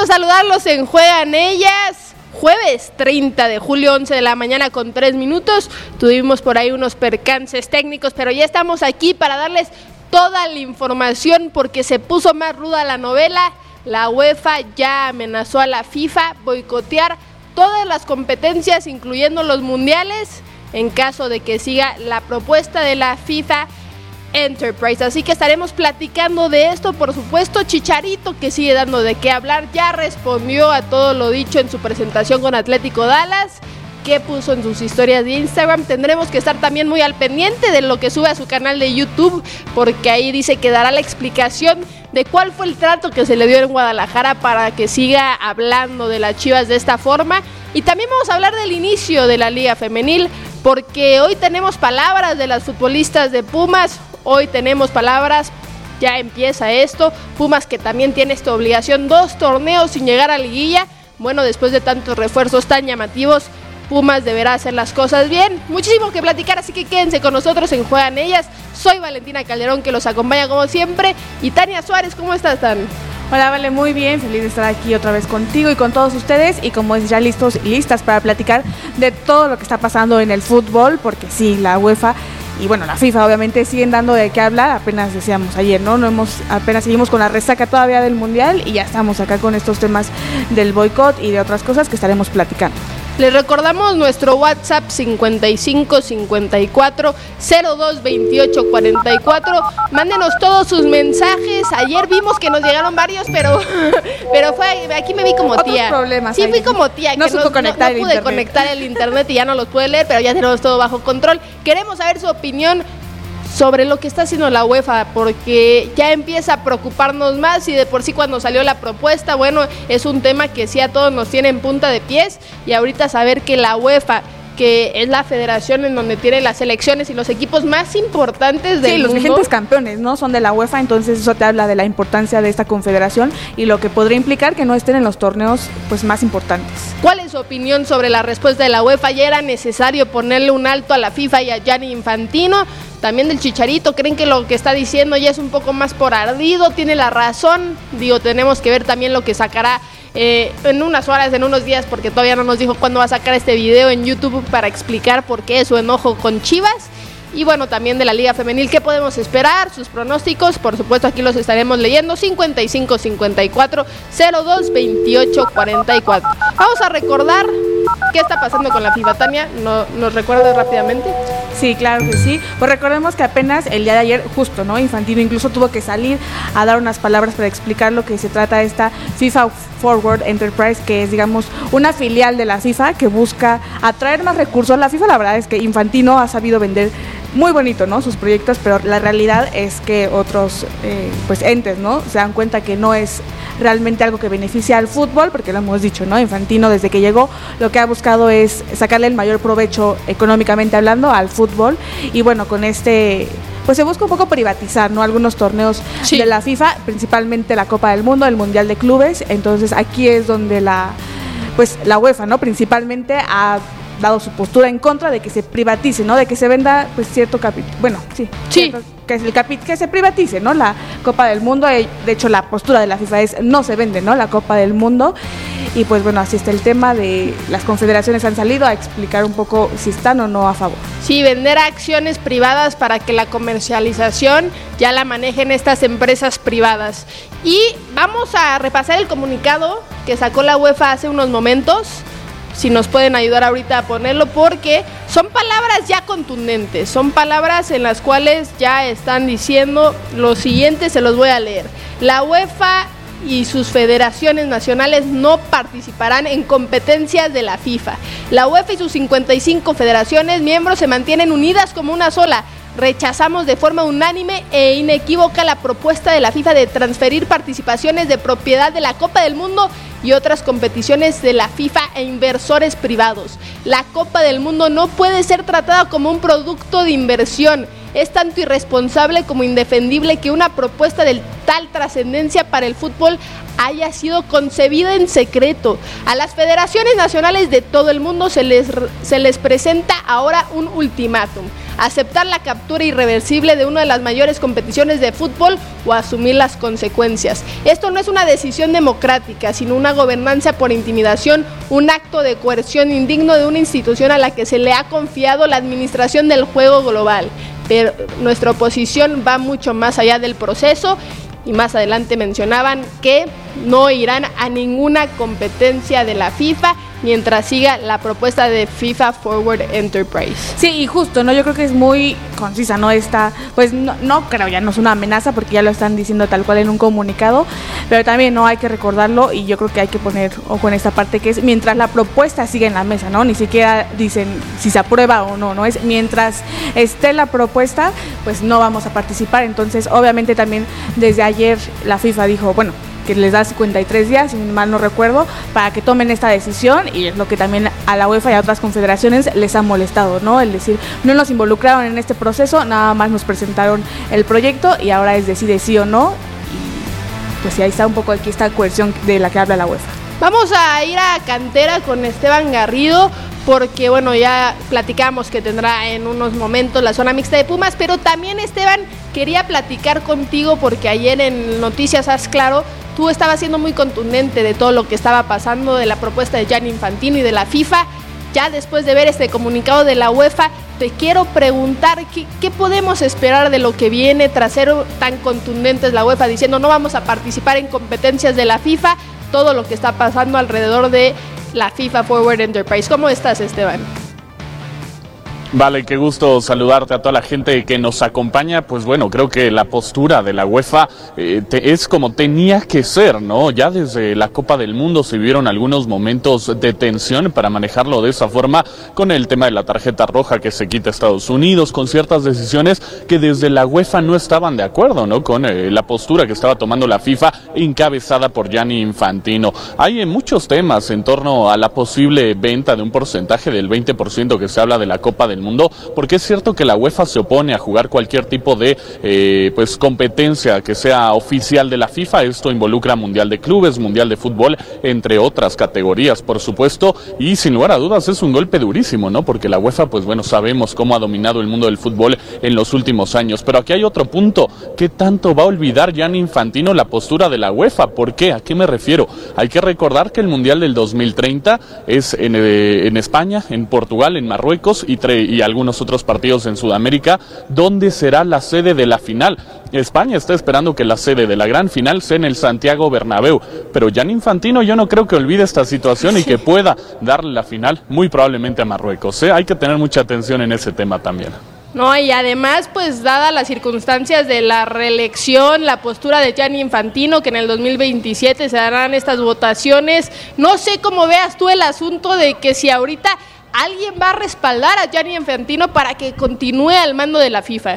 gusto saludarlos en Juegan Ellas. Jueves 30 de julio, 11 de la mañana con 3 minutos. Tuvimos por ahí unos percances técnicos, pero ya estamos aquí para darles toda la información porque se puso más ruda la novela. La UEFA ya amenazó a la FIFA boicotear todas las competencias, incluyendo los mundiales, en caso de que siga la propuesta de la FIFA Enterprise. Así que estaremos platicando de esto, por supuesto. Chicharito, que sigue dando de qué hablar, ya respondió a todo lo dicho en su presentación con Atlético Dallas, que puso en sus historias de Instagram. Tendremos que estar también muy al pendiente de lo que sube a su canal de YouTube, porque ahí dice que dará la explicación de cuál fue el trato que se le dio en Guadalajara para que siga hablando de las Chivas de esta forma. Y también vamos a hablar del inicio de la Liga Femenil, porque hoy tenemos palabras de las futbolistas de Pumas. Hoy tenemos palabras, ya empieza esto. Pumas, que también tiene esta obligación, 2 torneos sin llegar a liguilla. Bueno, después de tantos refuerzos tan llamativos, Pumas deberá hacer las cosas bien. Muchísimo que platicar, así que quédense con nosotros en Juegan Ellas. Soy Valentina Calderón, que los acompaña como siempre. Y Tania Suárez, ¿cómo estás, Tan? Hola, Vale, muy bien, feliz de estar aquí otra vez contigo y con todos ustedes, y como es, ya listos y listas para platicar de todo lo que está pasando en el fútbol, porque sí, la UEFA y bueno, la FIFA obviamente siguen dando de qué hablar. Apenas decíamos ayer, apenas seguimos con la resaca todavía del Mundial y ya estamos acá con estos temas del boicot y de otras cosas que estaremos platicando. Les recordamos nuestro WhatsApp 55 54 02 28 44. Mándenos todos sus mensajes. Ayer vimos que nos llegaron varios, pero fue aquí me vi como tía. Otros problemas. Sí, fui como tía, no que no pude conectar el internet y ya no los pude leer, pero ya tenemos todo bajo control. Queremos saber su opinión sobre lo que está haciendo la UEFA, porque ya empieza a preocuparnos más, y de por sí cuando salió la propuesta, bueno, es un tema que sí a todos nos tiene en punta de pies, y ahorita saber que la UEFA, que es la federación en donde tienen las selecciones y los equipos más importantes del mundo. Sí, los vigentes campeones, ¿no? Son de la UEFA, entonces eso te habla de la importancia de esta confederación y lo que podría implicar que no estén en los torneos pues más importantes. ¿Cuál es su opinión sobre la respuesta de la UEFA? ¿Ya era necesario ponerle un alto a la FIFA y a Gianni Infantino? También del Chicharito, ¿creen que lo que está diciendo ya es un poco más por ardido? ¿Tiene la razón? Digo, tenemos que ver también lo que sacará en unas horas, en unos días, porque todavía no nos dijo cuándo va a sacar este video en YouTube para explicar por qué su enojo con Chivas. Y bueno, también de la Liga Femenil, ¿qué podemos esperar? Sus pronósticos, por supuesto, aquí los estaremos leyendo. 55 54 02 28 44. Vamos a recordar qué está pasando con la FIFA. Tania, ¿nos recuerdas rápidamente? Sí, claro que sí. Pues recordemos que apenas el día de ayer, justo, ¿no? Infantino incluso tuvo que salir a dar unas palabras para explicar lo que se trata de esta FIFA Forward Enterprise, que es, digamos, una filial de la FIFA que busca atraer más recursos. La FIFA, la verdad es que Infantino ha sabido vender muy bonito, ¿no? Sus proyectos, pero la realidad es que otros pues entes, ¿no? Se dan cuenta que no es realmente algo que beneficia al fútbol, porque lo hemos dicho, ¿no? Infantino, desde que llegó, lo que ha buscado es sacarle el mayor provecho económicamente hablando al fútbol, y bueno, con pues se busca un poco privatizar, ¿no? Algunos torneos de la FIFA, principalmente la Copa del Mundo, el Mundial de Clubes. Entonces aquí es donde la UEFA, ¿no? Principalmente ha dado su postura en contra de que se privatice, ¿no? De que se venda pues cierto capital, que se privatice, ¿no? La Copa del Mundo. De hecho, la postura de la FIFA es no se vende, ¿no? La Copa del Mundo. Y pues bueno, así está el tema de las confederaciones. Han salido a explicar un poco si están o no a favor. Sí, vender acciones privadas para que la comercialización ya la manejen estas empresas privadas. Y vamos a repasar el comunicado que sacó la UEFA hace unos momentos. Si nos pueden ayudar ahorita a ponerlo, porque son palabras ya contundentes, son palabras en las cuales ya están diciendo lo siguiente, se los voy a leer. La UEFA y sus federaciones nacionales no participarán en competencias de la FIFA. La UEFA y sus 55 federaciones miembros se mantienen unidas como una sola. Rechazamos de forma unánime e inequívoca la propuesta de la FIFA de transferir participaciones de propiedad de la Copa del Mundo y otras competiciones de la FIFA e inversores privados. La Copa del Mundo no puede ser tratada como un producto de inversión. Es tanto irresponsable como indefendible que una propuesta de tal trascendencia para el fútbol haya sido concebida en secreto. A las federaciones nacionales de todo el mundo se les presenta ahora un ultimátum: aceptar la captura irreversible de una de las mayores competiciones de fútbol o asumir las consecuencias. Esto no es una decisión democrática, sino una gobernanza por intimidación, un acto de coerción indigno de una institución a la que se le ha confiado la administración del juego global. Pero nuestra oposición va mucho más allá del proceso, y más adelante mencionaban que no irán a ninguna competencia de la FIFA mientras siga la propuesta de FIFA Forward Enterprise. Sí, y justo, ¿no? Yo creo que es muy concisa, ¿no? Esta, pues no creo, ya no es una amenaza porque ya lo están diciendo tal cual en un comunicado, pero también no hay que recordarlo, y yo creo que hay que poner ojo en esta parte, que es mientras la propuesta sigue en la mesa, ¿no? Ni siquiera dicen si se aprueba o no, es mientras esté la propuesta, pues no vamos a participar. Entonces, obviamente también desde ayer la FIFA dijo, bueno, que les da 53 días, si mal no recuerdo, para que tomen esta decisión, y es lo que también a la UEFA y a otras confederaciones les ha molestado, ¿no? El decir, no nos involucraron en este proceso, nada más nos presentaron el proyecto y ahora es decide sí o no, y pues ahí está un poco aquí esta coerción de la que habla la UEFA. Vamos a ir a cantera con Esteban Garrido, porque bueno, ya platicamos que tendrá en unos momentos la zona mixta de Pumas, pero también, Esteban, quería platicar contigo porque ayer en Noticias Haz Claro tú estabas siendo muy contundente de todo lo que estaba pasando, de la propuesta de Gianni Infantino y de la FIFA. Ya después de ver este comunicado de la UEFA, te quiero preguntar ¿qué podemos esperar de lo que viene tras ser tan contundentes la UEFA diciendo no vamos a participar en competencias de la FIFA, todo lo que está pasando alrededor de la FIFA Forward Enterprise? ¿Cómo estás, Esteban? Vale, qué gusto saludarte a toda la gente que nos acompaña. Pues bueno, creo que la postura de la UEFA es como tenía que ser, ¿no? Ya desde la Copa del Mundo se vivieron algunos momentos de tensión para manejarlo de esa forma, con el tema de la tarjeta roja que se quita a Estados Unidos, con ciertas decisiones que desde la UEFA no estaban de acuerdo, ¿no? Con la postura que estaba tomando la FIFA, encabezada por Gianni Infantino. Hay muchos temas en torno a la posible venta de un porcentaje del 20% que se habla de la Copa del Mundo, porque es cierto que la UEFA se opone a jugar cualquier tipo de pues competencia que sea oficial de la FIFA. Esto involucra Mundial de Clubes, Mundial de Fútbol, entre otras categorías, por supuesto, y sin lugar a dudas es un golpe durísimo, ¿no? Porque la UEFA, pues bueno, sabemos cómo ha dominado el mundo del fútbol en los últimos años. Pero aquí hay otro punto: ¿qué tanto va a olvidar Gianni Infantino la postura de la UEFA? ¿Por qué? ¿A qué me refiero? Hay que recordar que el Mundial del 2030 es en España, en Portugal, en Marruecos y algunos otros partidos en Sudamérica, donde será la sede de la final. España está esperando que la sede de la gran final sea en el Santiago Bernabéu, pero Gianni Infantino yo no creo que olvide esta situación y que pueda darle la final muy probablemente a Marruecos, ¿eh? Hay que tener mucha atención en ese tema también. No, y además, pues dadas las circunstancias de la reelección, la postura de Gianni Infantino, que en el 2027 se darán estas votaciones, no sé cómo veas tú el asunto de que si ahorita alguien va a respaldar a Gianni Infantino para que continúe al mando de la FIFA.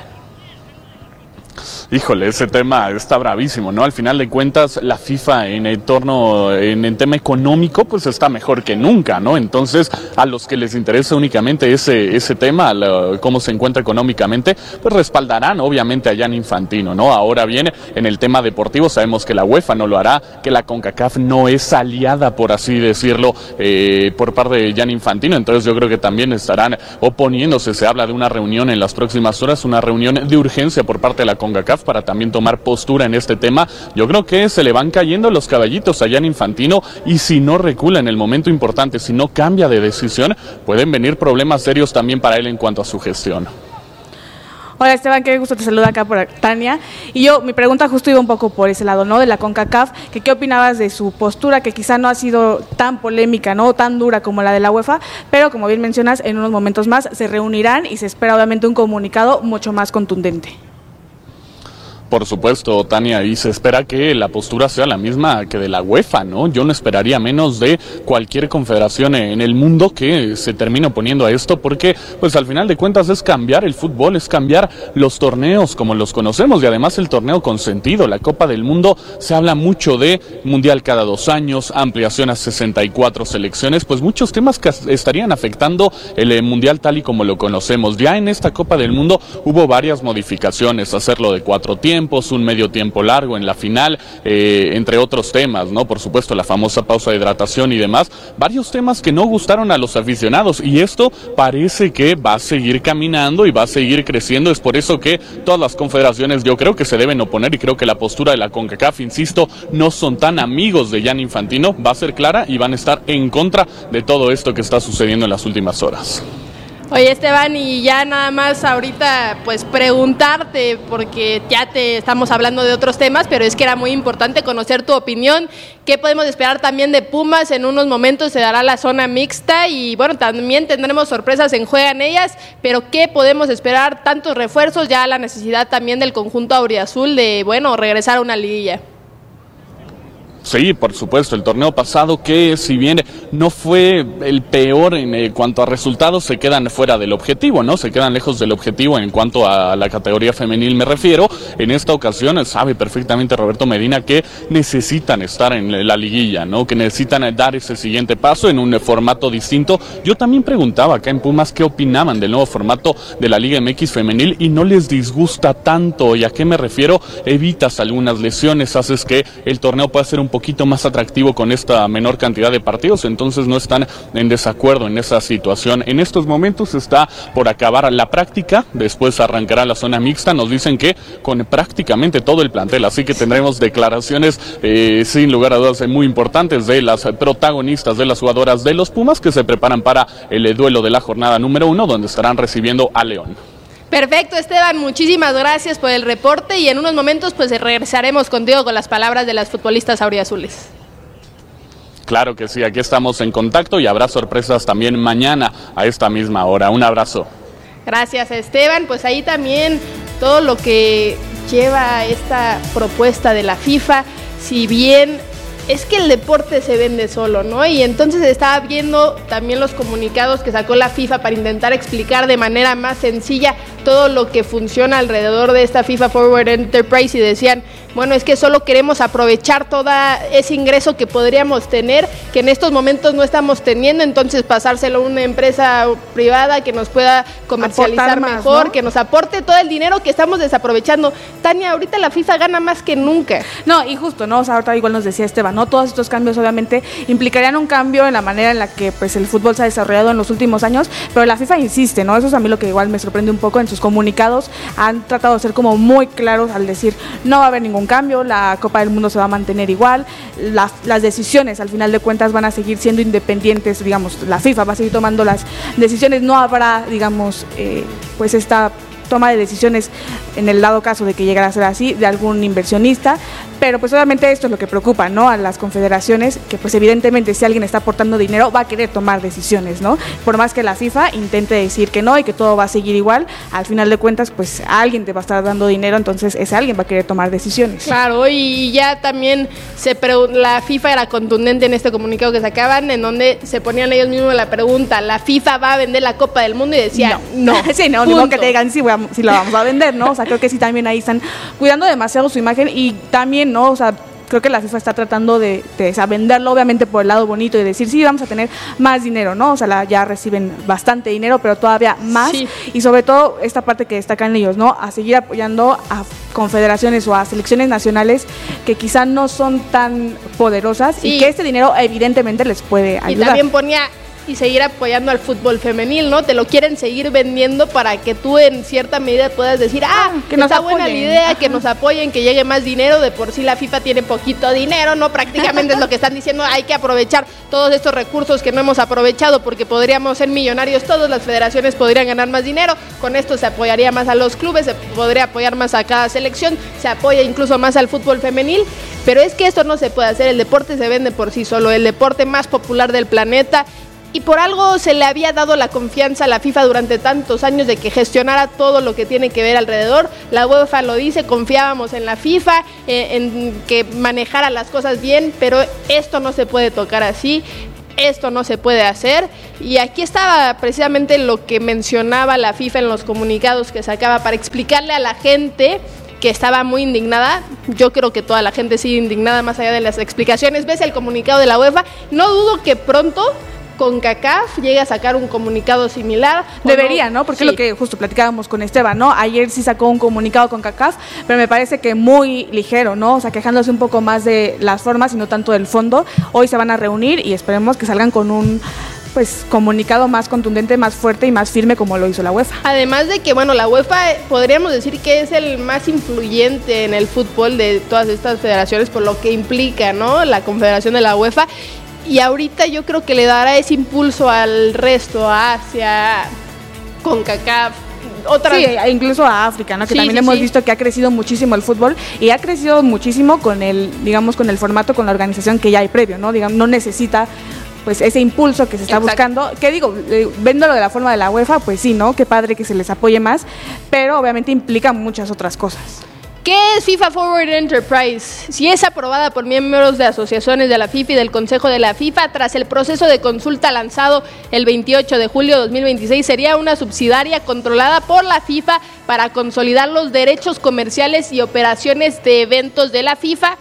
Híjole, ese tema está bravísimo, ¿no? Al final de cuentas, la FIFA en el tema económico, pues está mejor que nunca, ¿no? Entonces, a los que les interesa únicamente ese tema, cómo se encuentra económicamente, pues respaldarán obviamente a Gianni Infantino, ¿no? Ahora bien, en el tema deportivo sabemos que la UEFA no lo hará, que la CONCACAF no es aliada, por así decirlo, por parte de Gianni Infantino. Entonces yo creo que también estarán oponiéndose. Se habla de una reunión en las próximas horas, una reunión de urgencia por parte de la CONCACAF para también tomar postura en este tema. Yo creo que se le van cayendo los caballitos a Gianni Infantino, y si no recula en el momento importante, si no cambia de decisión, pueden venir problemas serios también para él en cuanto a su gestión. Hola Esteban, qué gusto, te saluda acá por Tania. Y mi pregunta justo iba un poco por ese lado, ¿no? De la CONCACAF, que qué opinabas de su postura, que quizá no ha sido tan polémica, ¿no? Tan dura como la de la UEFA, pero como bien mencionas, en unos momentos más se reunirán y se espera obviamente un comunicado mucho más contundente. Por supuesto, Tania, y se espera que la postura sea la misma que de la UEFA, ¿no? Yo no esperaría menos de cualquier confederación en el mundo que se termine oponiendo a esto, porque pues al final de cuentas es cambiar el fútbol, es cambiar los torneos como los conocemos, y además el torneo con sentido. La Copa del Mundo, se habla mucho de mundial cada 2 años, ampliación a 64 selecciones, pues muchos temas que estarían afectando el mundial tal y como lo conocemos. Ya en esta Copa del Mundo hubo varias modificaciones, hacerlo de 4 tiempos, un medio tiempo largo en la final, entre otros temas, ¿no? Por supuesto, la famosa pausa de hidratación y demás, varios temas que no gustaron a los aficionados, y esto parece que va a seguir caminando y va a seguir creciendo. Es por eso que todas las confederaciones yo creo que se deben oponer, y creo que la postura de la CONCACAF, insisto, no son tan amigos de Gianni Infantino, va a ser clara y van a estar en contra de todo esto que está sucediendo en las últimas horas. Oye, Esteban, y ya nada más ahorita pues preguntarte, porque ya te estamos hablando de otros temas, pero es que era muy importante conocer tu opinión. ¿Qué podemos esperar también de Pumas? En unos momentos se dará la zona mixta y bueno, también tendremos sorpresas en Juegan Ellas, pero ¿qué podemos esperar? Tantos refuerzos, ya la necesidad también del conjunto auriazul de, bueno, regresar a una liguilla. Sí, por supuesto, el torneo pasado, que si bien no fue el peor en cuanto a resultados, se quedan fuera del objetivo, ¿no? Se quedan lejos del objetivo en cuanto a la categoría femenil me refiero. En esta ocasión sabe perfectamente Roberto Medina que necesitan estar en la liguilla, ¿no? Que necesitan dar ese siguiente paso en un formato distinto. Yo también preguntaba acá en Pumas qué opinaban del nuevo formato de la Liga MX femenil y no les disgusta tanto. ¿Y a qué me refiero? Evitas algunas lesiones, haces que el torneo pueda ser un poquito más atractivo con esta menor cantidad de partidos, entonces no están en desacuerdo en esa situación. En estos momentos está por acabar la práctica, después arrancará la zona mixta. Nos dicen que con prácticamente todo el plantel, así que tendremos declaraciones sin lugar a dudas muy importantes de las protagonistas, de las jugadoras de los Pumas, que se preparan para el duelo de la jornada número 1, donde estarán recibiendo a León. Perfecto, Esteban, muchísimas gracias por el reporte, y en unos momentos pues regresaremos contigo con las palabras de las futbolistas auriazules. Claro que sí, aquí estamos en contacto y habrá sorpresas también mañana a esta misma hora. Un abrazo. Gracias, Esteban. Pues ahí también todo lo que lleva esta propuesta de la FIFA, si bien es que el deporte se vende solo, ¿no? Y entonces estaba viendo también los comunicados que sacó la FIFA para intentar explicar de manera más sencilla todo lo que funciona alrededor de esta FIFA Forward Enterprise, y decían, bueno, es que solo queremos aprovechar todo ese ingreso que podríamos tener, que en estos momentos no estamos teniendo, entonces pasárselo a una empresa privada que nos pueda comercializar más, mejor, ¿no? Que nos aporte todo el dinero que estamos desaprovechando. Tania, ahorita la FIFA gana más que nunca. No, y justo, ¿no? O sea, ahorita igual nos decía Esteban, ¿no? Todos estos cambios obviamente implicarían un cambio en la manera en la que pues el fútbol se ha desarrollado en los últimos años, pero la FIFA insiste, ¿no? Eso es a mí lo que igual me sorprende un poco. En sus comunicados han tratado de ser como muy claros al decir, no va a haber ningún cambio, la Copa del Mundo se va a mantener igual, las decisiones al final de cuentas van a seguir siendo independientes, digamos, la FIFA va a seguir tomando las decisiones, no habrá, digamos, pues esta toma de decisiones en el dado caso de que llegara a ser así, de algún inversionista, pero pues obviamente esto es lo que preocupa, ¿no? A las confederaciones, que pues evidentemente si alguien está aportando dinero va a querer tomar decisiones, ¿no? Por más que la FIFA intente decir que no y que todo va a seguir igual, al final de cuentas pues alguien te va a estar dando dinero, entonces ese alguien va a querer tomar decisiones. Claro, y ya también la FIFA era contundente en este comunicado que sacaban, en donde se ponían ellos mismos la pregunta, ¿la FIFA va a vender la Copa del Mundo? Y decían, no. Sí, no, ni modo que te digan si la vamos a vender, ¿no? O sea, creo que sí también ahí están cuidando demasiado su imagen, y también, ¿no? O sea, creo que la FIFA está tratando de venderlo obviamente por el lado bonito y decir, sí, vamos a tener más dinero, ¿no? O sea, ya reciben bastante dinero, pero todavía más, sí. Y sobre todo esta parte que destacan ellos, ¿no? A seguir apoyando a confederaciones o a selecciones nacionales que quizá no son tan poderosas, sí. Y que este dinero evidentemente les puede ayudar. Y también ponía y seguir apoyando al fútbol femenil, ¿no? Te lo quieren seguir vendiendo para que tú en cierta medida puedas decir, que está buena la idea, ajá, que nos apoyen, que llegue más dinero. De por sí la FIFA tiene poquito dinero, ¿no? Prácticamente es lo que están diciendo, hay que aprovechar todos estos recursos que no hemos aprovechado porque podríamos ser millonarios todos, las federaciones podrían ganar más dinero, con esto se apoyaría más a los clubes, se podría apoyar más a cada selección, se apoya incluso más al fútbol femenil, pero es que esto no se puede hacer, el deporte se vende por sí solo, el deporte más popular del planeta. y por algo se le había dado la confianza a la FIFA durante tantos años de que gestionara todo lo que tiene que ver alrededor. La UEFA lo dice, confiábamos en la FIFA, en que manejara las cosas bien, pero esto no se puede tocar así. Esto no se puede hacer, y aquí estaba precisamente lo que mencionaba la FIFA en los comunicados que sacaba para explicarle a la gente que estaba muy indignada. Yo creo que toda la gente sigue indignada más allá de las explicaciones. Ves el comunicado de la UEFA, no dudo que pronto CONCACAF llegue a sacar un comunicado similar. Debería, ¿no? Porque sí, es lo que justo platicábamos con Esteban, ¿no? Ayer sí sacó un comunicado CONCACAF, pero me parece que muy ligero, ¿no? O sea, quejándose un poco más de las formas y no tanto del fondo. Hoy se van a reunir y esperemos que salgan con un comunicado más contundente, más fuerte y más firme como lo hizo la UEFA. Además de que, bueno, la UEFA podríamos decir que es el más influyente en el fútbol de todas estas federaciones por lo que implica, ¿no? La confederación de la UEFA. Y ahorita yo creo que le dará ese impulso al resto, a Asia, CONCACAF, otras. Sí, incluso a África, ¿no? Que sí, también hemos visto que ha crecido muchísimo el fútbol y ha crecido muchísimo con el, digamos, con el formato, con la organización que ya hay previo, ¿no? Digamos, no necesita pues ese impulso que se está buscando, que digo, viéndolo de la forma de la UEFA, pues sí, ¿no? Qué padre que se les apoye más, pero obviamente implica muchas otras cosas. ¿Qué es FIFA Forward Enterprise? Si es aprobada por miembros de asociaciones de la FIFA y del Consejo de la FIFA, tras el proceso de consulta lanzado el 28 de julio de 2026, sería una subsidiaria controlada por la FIFA para consolidar los derechos comerciales y operaciones de eventos de la FIFA.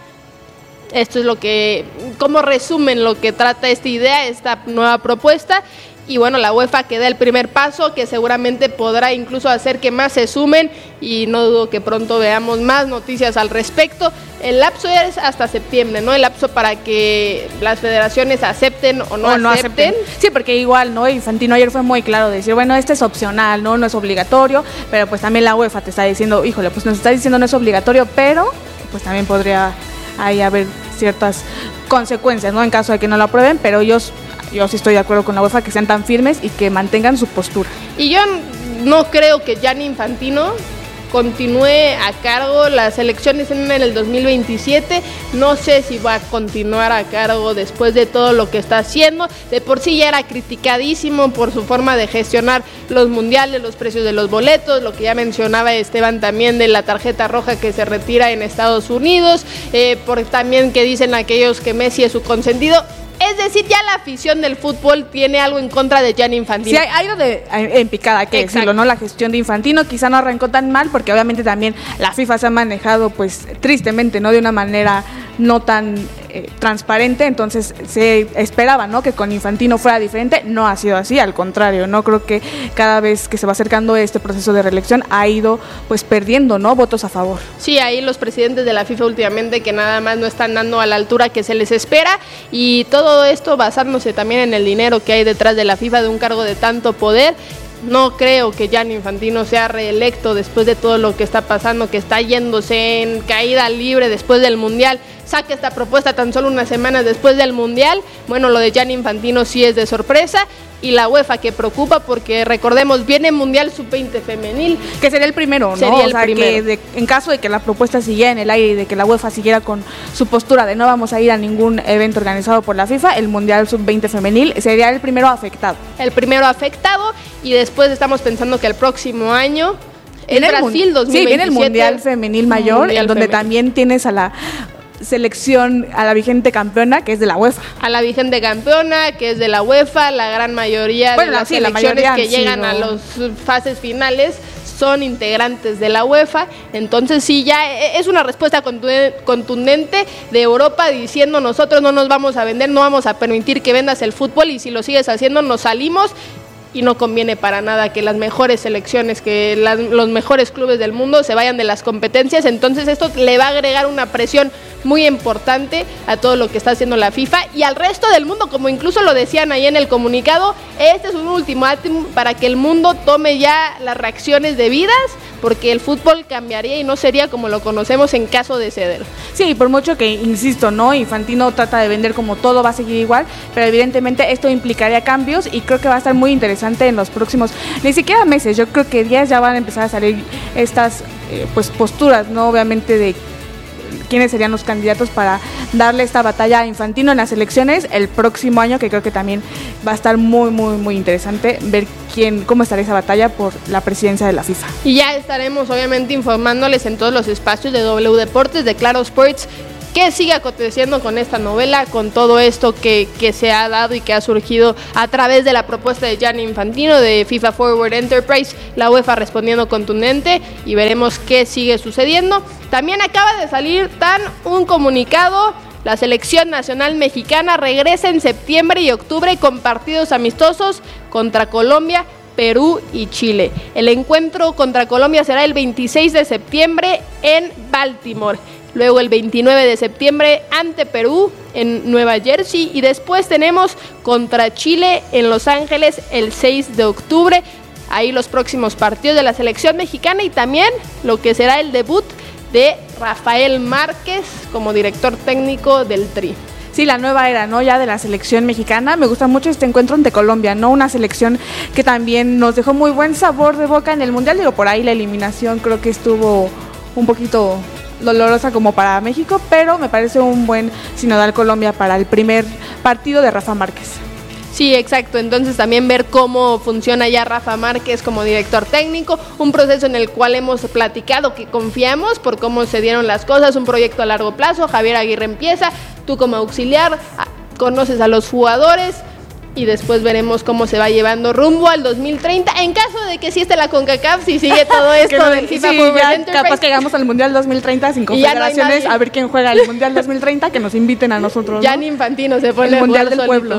Esto es como resumen lo que trata esta idea, esta nueva propuesta. Y bueno, la UEFA que da el primer paso, que seguramente podrá incluso hacer que más se sumen, y no dudo que pronto veamos más noticias al respecto. El lapso es hasta septiembre, ¿no? El lapso para que las federaciones acepten o no acepten. Sí, porque igual, ¿no? Infantino ayer fue muy claro de decir, bueno, este es opcional, ¿no? No es obligatorio, pero pues también la UEFA te está diciendo, híjole, pues nos está diciendo no es obligatorio, pero pues también podría ahí haber ciertas consecuencias, ¿no? En caso de que no lo aprueben, pero yo sí estoy de acuerdo con la UEFA que sean tan firmes y que mantengan su postura. Y yo no creo que Gianni Infantino continúe a cargo. Las elecciones en el 2027, no sé si va a continuar a cargo después de todo lo que está haciendo. De por sí ya era criticadísimo por su forma de gestionar los mundiales, los precios de los boletos, lo que ya mencionaba Esteban también de la tarjeta roja que se retira en Estados Unidos, por también que dicen aquellos que Messi es su consentido. Es decir, ya la afición del fútbol tiene algo en contra de Gianni Infantino. Sí, ha ido en picada, hay que decirlo, ¿no? La gestión de Infantino quizá no arrancó tan mal porque obviamente también la FIFA se ha manejado, pues, tristemente, ¿no? De una manera no tan transparente, entonces se esperaba, ¿no? Que con Infantino fuera diferente, no ha sido así, al contrario, ¿no? Creo que cada vez que se va acercando este proceso de reelección ha ido, pues, perdiendo, ¿no? Votos a favor. Sí, ahí los presidentes de la FIFA últimamente que nada más no están dando a la altura que se les espera, y todo esto basándose también en el dinero que hay detrás de la FIFA, de un cargo de tanto poder. No creo que Gianni Infantino sea reelecto después de todo lo que está pasando, que está yéndose en caída libre después del Mundial. Saca esta propuesta tan solo unas semanas después del Mundial. Bueno, lo de Gianni Infantino sí es de sorpresa. Y la UEFA que preocupa porque, recordemos, viene Mundial Sub-20 femenil. Que sería el primero, ¿no? Sería el primero. Que en caso de que la propuesta siguiera en el aire y de que la UEFA siguiera con su postura de no vamos a ir a ningún evento organizado por la FIFA, el Mundial Sub-20 femenil sería el primero afectado. El primero afectado, y después estamos pensando que el próximo año, en Brasil 2027. Sí, viene el Mundial Femenil Mayor, en donde también tienes a la selección, a la vigente campeona, que es de la UEFA. A la vigente campeona, que es de la UEFA, la gran mayoría de las selecciones que llegan a las fases finales son integrantes de la UEFA. Entonces sí, ya es una respuesta contundente de Europa diciendo: nosotros no nos vamos a vender, no vamos a permitir que vendas el fútbol, y si lo sigues haciendo nos salimos. Y no conviene para nada que las mejores selecciones, que los mejores clubes del mundo se vayan de las competencias. Entonces esto le va a agregar una presión muy importante a todo lo que está haciendo la FIFA y al resto del mundo, como incluso lo decían ahí en el comunicado. Este es un ultimátum para que el mundo tome ya las reacciones debidas, porque el fútbol cambiaría y no sería como lo conocemos en caso de ceder. Sí, por mucho que, insisto, ¿no? Infantino trata de vender como todo va a seguir igual, pero evidentemente esto implicaría cambios y creo que va a estar muy interesante en los próximos, ni siquiera meses, yo creo que días ya van a empezar a salir estas pues posturas, ¿no? Obviamente de quiénes serían los candidatos para darle esta batalla a Infantino en las elecciones el próximo año, que creo que también va a estar muy, muy, muy interesante ver cómo estará esa batalla por la presidencia de la FIFA. Y ya estaremos obviamente informándoles en todos los espacios de W Deportes, de Claro Sports, qué sigue aconteciendo con esta novela, con todo esto que se ha dado y que ha surgido a través de la propuesta de Gianni Infantino de FIFA Forward Enterprise, la UEFA respondiendo contundente, y veremos qué sigue sucediendo. También acaba de salir un comunicado: la selección nacional mexicana regresa en septiembre y octubre con partidos amistosos contra Colombia, Perú y Chile. El encuentro contra Colombia será el 26 de septiembre en Baltimore. Luego el 29 de septiembre ante Perú en Nueva Jersey. Y después tenemos contra Chile en Los Ángeles el 6 de octubre. Ahí los próximos partidos de la selección mexicana y también lo que será el debut de Rafael Márquez como director técnico del Tri. Sí, la nueva era, ¿no? Ya de la selección mexicana. Me gusta mucho este encuentro ante Colombia, ¿no? Una selección que también nos dejó muy buen sabor de boca en el Mundial. Digo, por ahí la eliminación creo que estuvo un poquito dolorosa como para México, pero me parece un buen sinodal Colombia para el primer partido de Rafa Márquez. Sí, exacto. Entonces también ver cómo funciona ya Rafa Márquez como director técnico, un proceso en el cual hemos platicado que confiamos por cómo se dieron las cosas, un proyecto a largo plazo. Javier Aguirre empieza, tú como auxiliar, conoces a los jugadores y después veremos cómo se va llevando rumbo al 2030, en caso de que sí esté la CONCACAF, si sigue todo esto del FIFA Forward Enterprise. Capaz que llegamos al Mundial 2030 sin confederaciones, no a ver quién juega el Mundial 2030, que nos inviten a nosotros, ¿no? Gianni Infantino se pone el Mundial del Pueblo.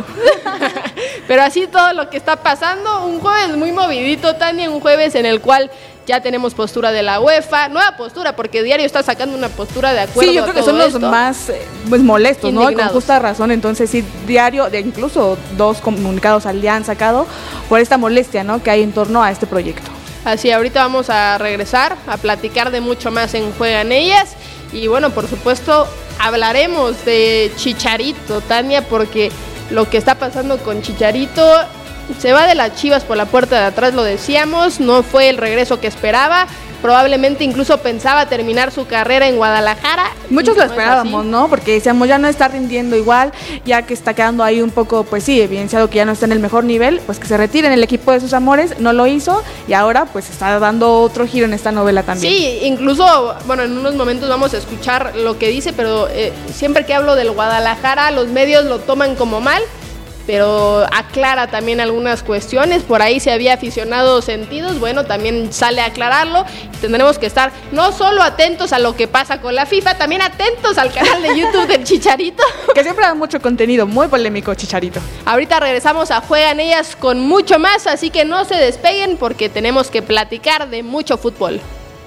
Pero así todo lo que está pasando, un jueves muy movidito, Tania, un jueves en el cual ya tenemos postura de la UEFA, nueva postura, porque Diario está sacando una postura de acuerdo. Sí, yo creo que son los más molestos, ¿no? Y con justa razón. Entonces sí, Diario, incluso 2 comunicados ya han sacado por esta molestia, ¿no?, que hay en torno a este proyecto. Así, ahorita vamos a regresar a platicar de mucho más en Juegan Ellas. Y bueno, por supuesto, hablaremos de Chicharito, Tania, porque lo que está pasando con Chicharito, se va de las Chivas por la puerta de atrás, lo decíamos, no fue el regreso que esperaba, probablemente incluso pensaba terminar su carrera en Guadalajara. Muchos lo esperábamos, ¿no? Porque decíamos, ya no está rindiendo igual, ya que está quedando ahí un poco, pues sí, evidenciado que ya no está en el mejor nivel, pues que se retire en el equipo de sus amores, no lo hizo, y ahora pues está dando otro giro en esta novela también. Sí, incluso, bueno, en unos momentos vamos a escuchar lo que dice, pero siempre que hablo del Guadalajara, los medios lo toman como mal, pero aclara también algunas cuestiones. Por ahí se había aficionado sentidos, bueno, también sale a aclararlo. Tendremos que estar no solo atentos a lo que pasa con la FIFA, también atentos al canal de YouTube del Chicharito, que siempre da mucho contenido, muy polémico Chicharito. Ahorita regresamos a Juegan Ellas con mucho más, así que no se despeguen porque tenemos que platicar de mucho fútbol.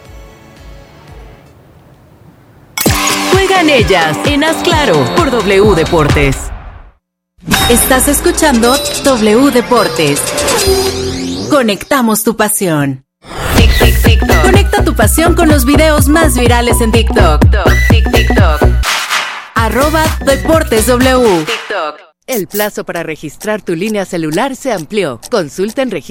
Juegan Ellas en Haz Claro por W Deportes. Estás escuchando W Deportes. Conectamos tu pasión. Conecta tu pasión con los videos más virales en TikTok. @DeportesW. El plazo para registrar tu línea celular se amplió. Consulta en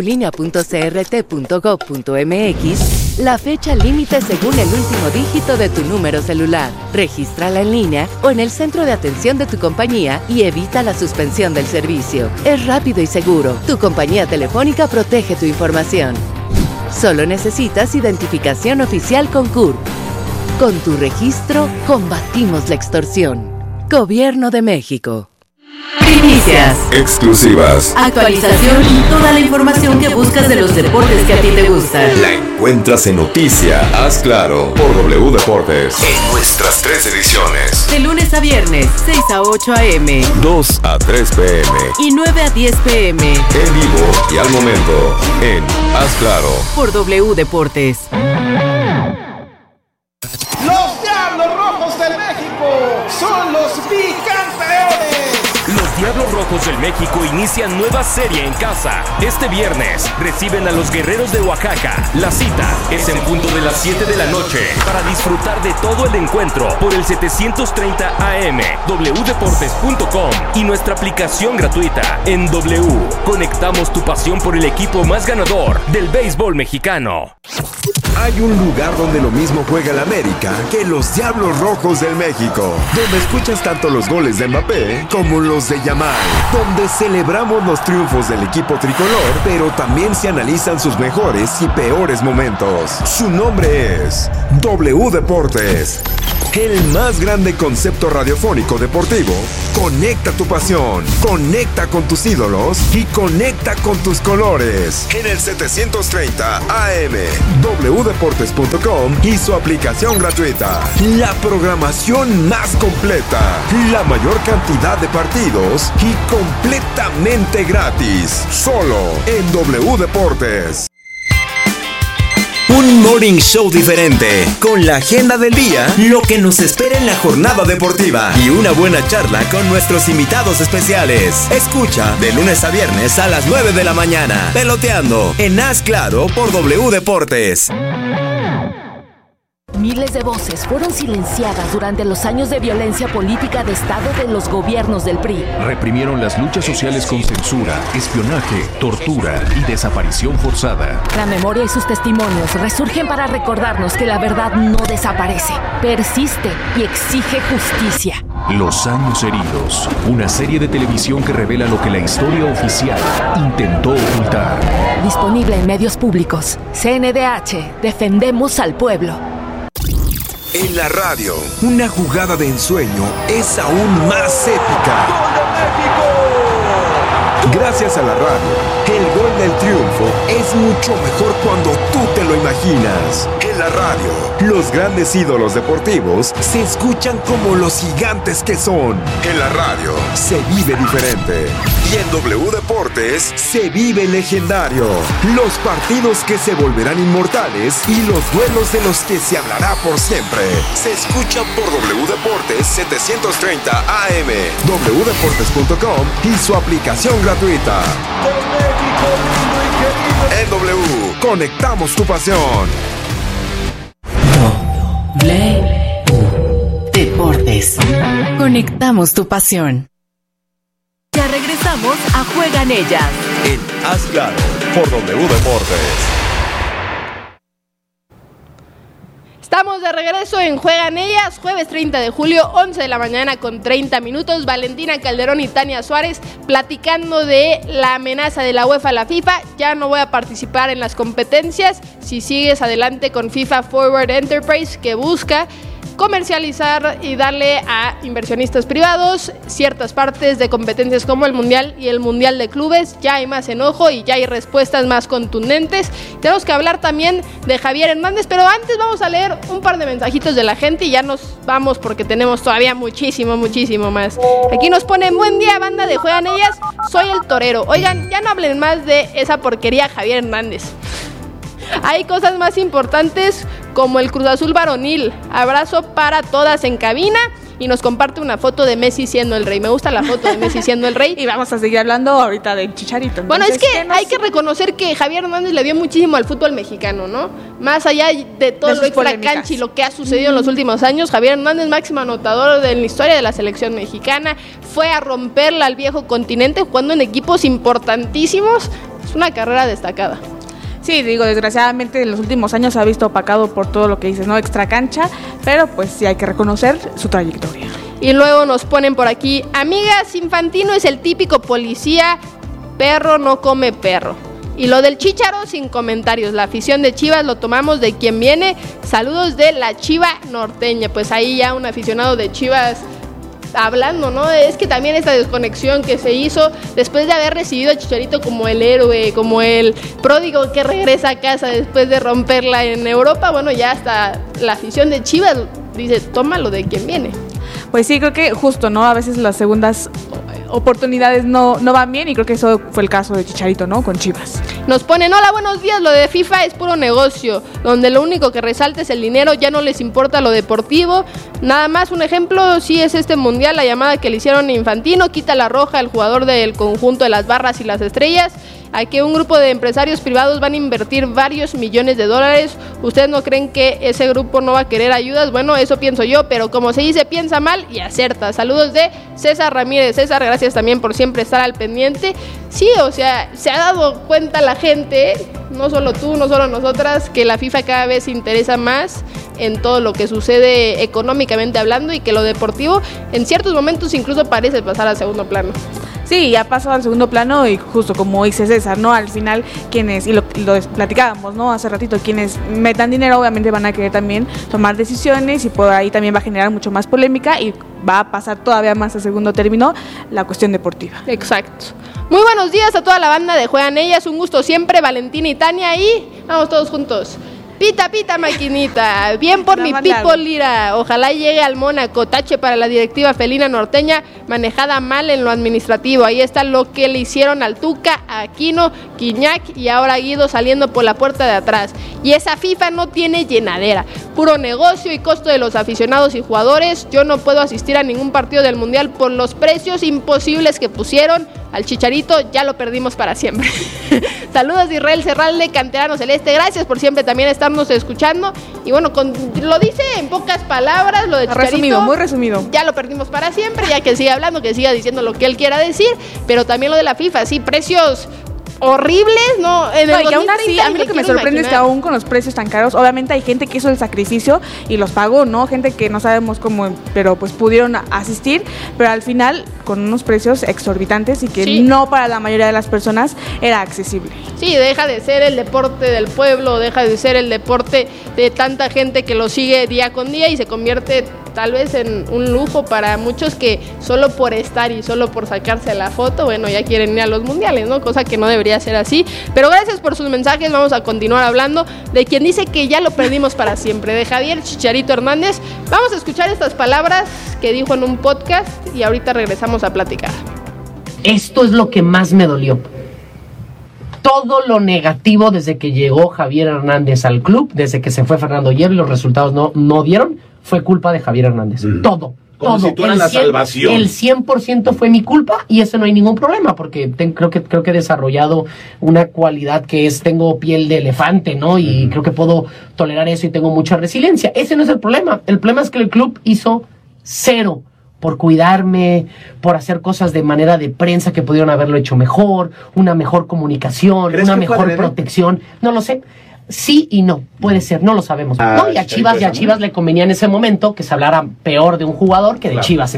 registratulinea.crt.gov.mx la fecha límite según el último dígito de tu número celular. Regístrala en línea o en el centro de atención de tu compañía y evita la suspensión del servicio. Es rápido y seguro. Tu compañía telefónica protege tu información. Solo necesitas identificación oficial con CURP. Con tu registro, combatimos la extorsión. Gobierno de México. Primicias, exclusivas, actualización y toda la información que buscas de los deportes que a ti te gustan. La encuentras en Noticia Haz Claro por W Deportes en nuestras 3 ediciones. De lunes a viernes, 6 a 8 a.m., 2 a 3 p.m. y 9 a 10 p.m. En vivo y al momento en Haz Claro por W Deportes. Los Diablos Rojos de México son los bicampeones. Los Diablos Rojos del México inician nueva serie en casa. Este viernes reciben a los Guerreros de Oaxaca. La cita es en punto de las 7 de la noche para disfrutar de todo el encuentro por el 730 AM, wdeportes.com y nuestra aplicación gratuita. En W, conectamos tu pasión por el equipo más ganador del béisbol mexicano. Hay un lugar donde lo mismo juega el América que los Diablos Rojos del México, donde escuchas tanto los goles de Mbappé como los de Yamal, donde celebramos los triunfos del equipo tricolor, pero también se analizan sus mejores y peores momentos. Su nombre es W Deportes. El más grande concepto radiofónico deportivo. Conecta tu pasión, conecta con tus ídolos y conecta con tus colores. En el 730 AM, wdeportes.com y su aplicación gratuita. La programación más completa, la mayor cantidad de partidos y completamente gratis. Solo en W Deportes. Un morning show diferente, con la agenda del día, lo que nos espera en la jornada deportiva y una buena charla con nuestros invitados especiales. Escucha de lunes a viernes a las 9 de la mañana, Peloteando, en Haz Claro por W Deportes. Miles de voces fueron silenciadas durante los años de violencia política de Estado de los gobiernos del PRI. Reprimieron las luchas sociales con censura, espionaje, tortura y desaparición forzada. La memoria y sus testimonios resurgen para recordarnos que la verdad no desaparece, persiste y exige justicia. Los años heridos, una serie de televisión que revela lo que la historia oficial intentó ocultar. Disponible en medios públicos. CNDH, defendemos al pueblo. En la radio, una jugada de ensueño es aún más épica. ¡Gol de México! Gracias a la radio, el gol del triunfo es mucho mejor cuando tú te lo imaginas. En la radio, los grandes ídolos deportivos se escuchan como los gigantes que son. En la radio, se vive diferente. Y en W Deportes, se vive legendario. Los partidos que se volverán inmortales y los duelos de los que se hablará por siempre. Se escuchan por W Deportes 730 AM, wdeportes.com y su aplicación gratuita. En W, conectamos tu pasión. W Deportes. Conectamos tu pasión. Ya regresamos a Juegan Ellas. En Haz Claro, por W Deportes. Estamos de regreso en Juegan Ellas, jueves 30 de julio, 11 de la mañana con 30 minutos. Valentina Calderón y Tania Suárez platicando de la amenaza de la UEFA a la FIFA. Ya no voy a participar en las competencias si sigues adelante con FIFA Forward Enterprise, que busca comercializar y darle a inversionistas privados ciertas partes de competencias como el Mundial y el Mundial de Clubes. Ya hay más enojo y ya hay respuestas más contundentes. Tenemos que hablar también de Javier Hernández, pero antes vamos a leer un par de mensajitos de la gente y ya nos vamos porque tenemos todavía muchísimo más. Aquí nos ponen: buen día, banda de Juegan Ellas, soy el torero. Oigan, ya no hablen más de esa porquería Javier Hernández. Hay cosas más importantes como el Cruz Azul varonil. Abrazo para todas en cabina. Y nos comparte una foto de Messi siendo el rey. Me gusta la foto de Messi siendo el rey. Y vamos a seguir hablando ahorita del Chicharito. Bueno, es que hay que reconocer que Javier Hernández le dio muchísimo al fútbol mexicano, ¿no? Más allá de todo lo extra cancha y lo que ha sucedido en los últimos años, Javier Hernández, máximo anotador de la historia de la selección mexicana, fue a romperla al viejo continente jugando en equipos importantísimos. Es una carrera destacada. Sí, digo, desgraciadamente en los últimos años se ha visto opacado por todo lo que dices, ¿no? Extra cancha, pero pues sí hay que reconocer su trayectoria. Y luego nos ponen por aquí: amigas, Infantino es el típico policía, perro no come perro. Y lo del Chícharo, sin comentarios. La afición de Chivas lo tomamos de quien viene. Saludos de la Chiva norteña. Pues ahí ya un aficionado de Chivas hablando, ¿no? Es que también esta desconexión que se hizo después de haber recibido a Chicharito como el héroe, como el pródigo que regresa a casa después de romperla en Europa. Bueno, ya hasta la afición de Chivas dice: tómalo de quien viene. Pues sí, creo que justo, ¿no? A veces las segundas oportunidades no van bien, y creo que eso fue el caso de Chicharito, ¿no? Con Chivas. Nos ponen, hola, buenos días, lo de FIFA es puro negocio, donde lo único que resalta es el dinero, ya no les importa lo deportivo. Nada más un ejemplo, sí es este mundial, la llamada que le hicieron a Infantino, quita la roja el jugador del conjunto de las barras y las estrellas. A que un grupo de empresarios privados van a invertir varios millones de dólares. ¿Ustedes no creen que ese grupo no va a querer ayudas? Bueno, eso pienso yo, pero como se dice, piensa mal y acerta. Saludos de César Ramírez. César, gracias también por siempre estar al pendiente. Sí, o sea, se ha dado cuenta la gente, no solo tú, no solo nosotras, que la FIFA cada vez se interesa más en todo lo que sucede económicamente hablando y que lo deportivo en ciertos momentos incluso parece pasar al segundo plano. Sí, ya pasó al segundo plano y justo como dice César, ¿no? Al final quienes, y lo platicábamos, ¿no? Hace ratito, quienes metan dinero obviamente van a querer también tomar decisiones y por ahí también va a generar mucho más polémica y va a pasar todavía más a segundo término la cuestión deportiva. Exacto. Muy buenos días a toda la banda de Juegan Ellas, un gusto siempre, Valentina y Tania, y vamos todos juntos. Pita, pita, maquinita. Bien por mi Pipo Lira. Ojalá llegue al Mónaco. Tache para la directiva felina norteña, manejada mal en lo administrativo. Ahí está lo que le hicieron al Tuca, a Aquino, Quiñac y ahora Guido saliendo por la puerta de atrás. Y esa FIFA no tiene llenadera. Puro negocio y costo de los aficionados y jugadores. Yo no puedo asistir a ningún partido del Mundial por los precios imposibles que pusieron. Al Chicharito ya lo perdimos para siempre. Saludos de Israel Serralde, canterano celeste. Gracias por siempre también estarnos escuchando. Y bueno, lo dice en pocas palabras, lo de Chicharito. Resumido, muy resumido. Ya lo perdimos para siempre, ya que siga hablando, que siga diciendo lo que él quiera decir. Pero también lo de la FIFA, sí, precios horribles, ¿no? En el y aún así, a mí lo que me sorprende es que aún con los precios tan caros, obviamente hay gente que hizo el sacrificio y los pagó, ¿no? Gente que no sabemos cómo, pero pues pudieron asistir, pero al final con unos precios exorbitantes y que sí, no para la mayoría de las personas era accesible. Sí, deja de ser el deporte del pueblo, deja de ser el deporte de tanta gente que lo sigue día con día y se convierte tal vez en un lujo para muchos que solo por estar y solo por sacarse la foto, bueno, ya quieren ir a los mundiales, ¿no? Cosa que no debería ser así. Pero gracias por sus mensajes, vamos a continuar hablando de quien dice que ya lo perdimos para siempre, de Javier Chicharito Hernández. Vamos a escuchar estas palabras que dijo en un podcast y ahorita regresamos a platicar. Esto es lo que más me dolió. Todo lo negativo desde que llegó Javier Hernández al club, desde que se fue Fernando Hierro y los resultados no dieron, fue culpa de Javier Hernández. Todo. Como todo. Si tú eras la salvación. El 100% fue mi culpa y eso no hay ningún problema porque creo que he desarrollado una cualidad que es, tengo piel de elefante, ¿no? Y creo que puedo tolerar eso y tengo mucha resiliencia. Ese no es el problema. El problema es que el club hizo cero por cuidarme, por hacer cosas de manera de prensa que pudieron haberlo hecho mejor, una mejor comunicación, una mejor protección. No lo sé. Sí y no, puede ser, no lo sabemos. No, y a Chivas le convenía en ese momento que se hablara peor de un jugador que de Chivas.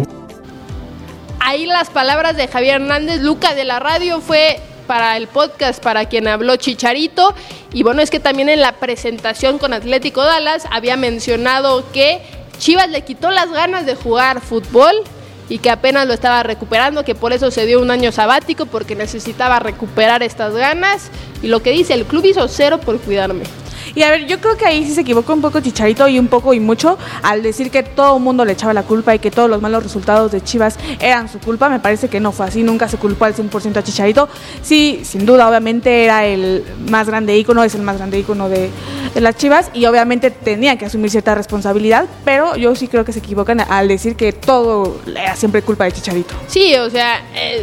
Ahí las palabras de Javier Hernández. Luca de la radio fue para el podcast para quien habló Chicharito. Y bueno, es que también en la presentación con Atlético Dallas había mencionado que Chivas le quitó las ganas de jugar fútbol y que apenas lo estaba recuperando, que por eso se dio un año sabático, porque necesitaba recuperar estas ganas. Y lo que dice, el club hizo cero por cuidarme. Y a ver, yo creo que ahí sí se equivocó un poco Chicharito y un poco y mucho al decir que todo el mundo le echaba la culpa y que todos los malos resultados de Chivas eran su culpa. Me parece que no fue así, nunca se culpó al 100% a Chicharito. Sí, sin duda, obviamente era el más grande ícono, es el más grande ícono de las Chivas y obviamente tenía que asumir cierta responsabilidad, pero yo sí creo que se equivocan al decir que todo era siempre culpa de Chicharito. Sí, o sea,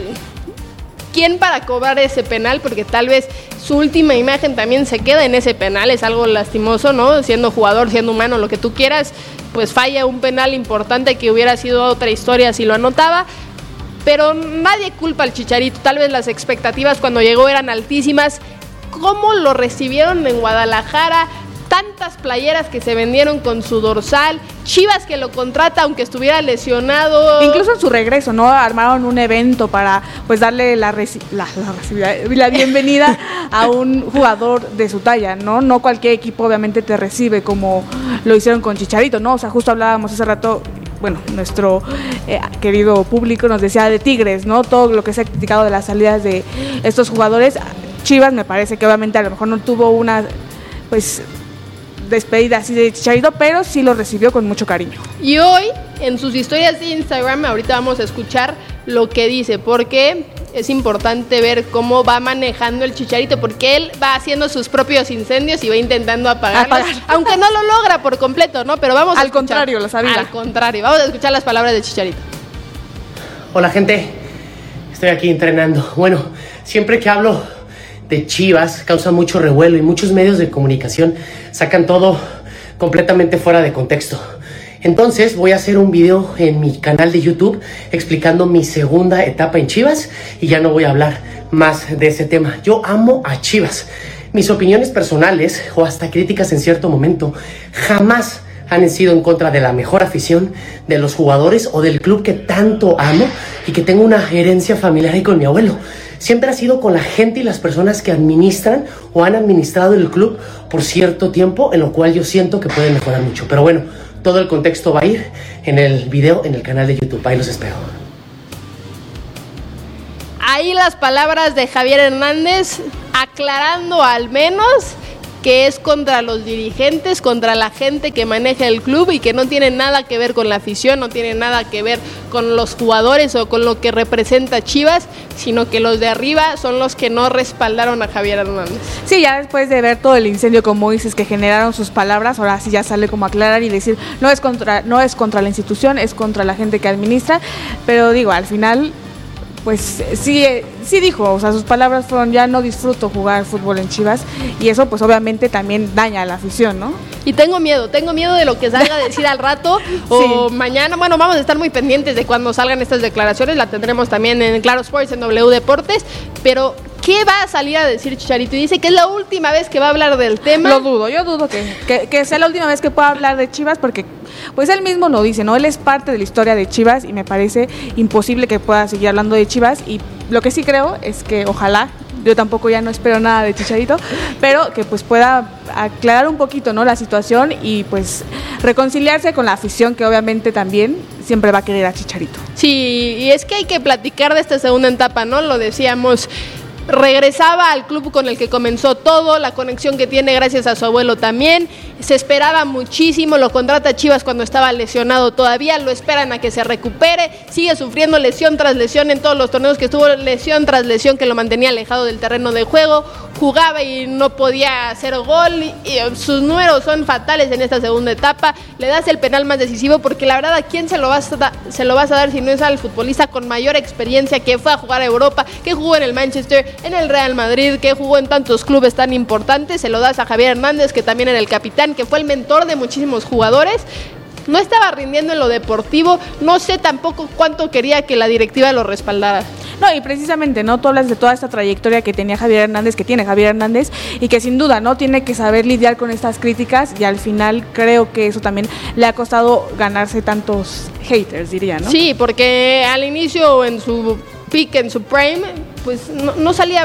¿quién para cobrar ese penal? Porque tal vez su última imagen también se queda en ese penal, es algo lastimoso, ¿no? Siendo jugador, siendo humano, lo que tú quieras, pues falla un penal importante que hubiera sido otra historia si lo anotaba, pero nadie culpa al Chicharito, tal vez las expectativas cuando llegó eran altísimas. ¿Cómo lo recibieron en Guadalajara? Tantas playeras que se vendieron con su dorsal, Chivas que lo contrata aunque estuviera lesionado. Incluso en su regreso, ¿no? Armaron un evento para pues darle la bienvenida a un jugador de su talla, ¿no? No cualquier equipo obviamente te recibe como lo hicieron con Chicharito, ¿no? O sea, justo hablábamos hace rato, bueno, nuestro querido público nos decía de Tigres, ¿no? Todo lo que se ha criticado de las salidas de estos jugadores. Chivas me parece que obviamente a lo mejor no tuvo una, pues, despedida así de Chicharito, pero sí lo recibió con mucho cariño. Y hoy, en sus historias de Instagram, ahorita vamos a escuchar lo que dice, porque es importante ver cómo va manejando el Chicharito, porque él va haciendo sus propios incendios y va intentando apagarlos, aunque no lo logra por completo, ¿no? Pero vamos a Al contrario, lo sabía. Al contrario, vamos a escuchar las palabras de Chicharito. Hola, gente. Estoy aquí entrenando. Bueno, siempre que hablo de Chivas causa mucho revuelo y muchos medios de comunicación sacan todo completamente fuera de contexto. Entonces voy a hacer un video en mi canal de YouTube explicando mi segunda etapa en Chivas y ya no voy a hablar más de ese tema. Yo amo a Chivas. Mis opiniones personales o hasta críticas en cierto momento jamás han sido en contra de la mejor afición, de los jugadores o del club que tanto amo y que tengo una herencia familiar ahí con mi abuelo. Siempre ha sido con la gente y las personas que administran o han administrado el club por cierto tiempo, en lo cual yo siento que pueden mejorar mucho. Pero bueno, todo el contexto va a ir en el video en el canal de YouTube. Ahí los espero. Ahí las palabras de Javier Hernández aclarando al menos que es contra los dirigentes, contra la gente que maneja el club y que no tiene nada que ver con la afición, no tiene nada que ver con los jugadores o con lo que representa Chivas, sino que los de arriba son los que no respaldaron a Javier Hernández. Sí, ya después de ver todo el incendio, como dices, que generaron sus palabras, ahora sí ya sale como aclarar y decir, no es contra la institución, es contra la gente que administra, pero digo, al final pues sí dijo, o sea, sus palabras fueron: ya no disfruto jugar fútbol en Chivas, y eso pues obviamente también daña a la afición, ¿no? Y tengo miedo de lo que salga a decir al rato o mañana. Bueno, vamos a estar muy pendientes de cuando salgan estas declaraciones, la tendremos también en Claro Sports, en W Deportes, pero ¿qué va a salir a decir Chicharito? Y dice que es la última vez que va a hablar del tema. Yo dudo que sea la última vez que pueda hablar de Chivas, porque pues él mismo lo dice, ¿no? Él es parte de la historia de Chivas y me parece imposible que pueda seguir hablando de Chivas, y lo que sí creo es que ojalá, yo tampoco ya no espero nada de Chicharito, pero que pues pueda aclarar un poquito, ¿no?, la situación y pues reconciliarse con la afición, que obviamente también siempre va a querer a Chicharito. Sí, y es que hay que platicar de esta segunda etapa, ¿no? Lo decíamos, regresaba al club con el que comenzó todo, la conexión que tiene gracias a su abuelo también, se esperaba muchísimo, lo contrata Chivas cuando estaba lesionado todavía, lo esperan a que se recupere, sigue sufriendo lesión tras lesión en todos los torneos que estuvo, lesión tras lesión que lo mantenía alejado del terreno de juego, jugaba y no podía hacer gol, y sus números son fatales en esta segunda etapa. Le das el penal más decisivo, porque la verdad, ¿a quién se lo vas a dar si no es al futbolista con mayor experiencia, que fue a jugar a Europa, que jugó en el Manchester, en el Real Madrid, que jugó en tantos clubes tan importantes? Se lo das a Javier Hernández, que también era el capitán, que fue el mentor de muchísimos jugadores. No estaba rindiendo en lo deportivo, no sé tampoco cuánto quería que la directiva lo respaldara. No, y precisamente, ¿no?, tú hablas de toda esta trayectoria que tenía Javier Hernández, que tiene Javier Hernández, y que sin duda, ¿no?, tiene que saber lidiar con estas críticas, y al final creo que eso también le ha costado ganarse tantos haters, diría, ¿no? Sí, porque al inicio, en su peak, en su prime, pues no salía